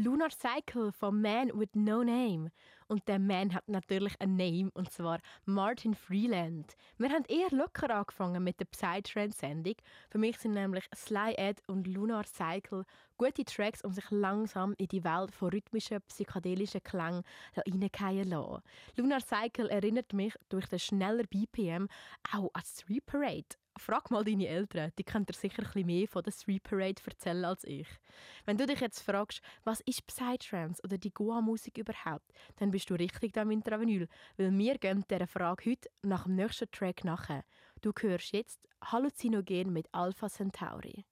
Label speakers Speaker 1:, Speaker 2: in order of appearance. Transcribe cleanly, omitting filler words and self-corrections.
Speaker 1: Lunar Cycle von Man with No Name. Und der Man hat natürlich ein Name, und zwar Martin Freeland. Wir haben eher locker angefangen mit der Psytrance-Sendung. Für mich sind nämlich Sly Ed und Lunar Cycle gute Tracks, um sich langsam in die Welt von rhythmischen, psychedelischen Klängen reingehen zu lassen. Lunar Cycle erinnert mich durch den schneller BPM auch an Street Parade. Frag mal deine Eltern, die können dir sicher ein bisschen mehr von der Street Parade erzählen als ich. Wenn du dich jetzt fragst, was ist Psytrance oder die Goa-Musik überhaupt, dann bist du richtig da im Intravinyl, weil wir gehen dieser Frage heute nach dem nächsten Track nachher. Du hörst jetzt Halluzinogen mit Alpha Centauri.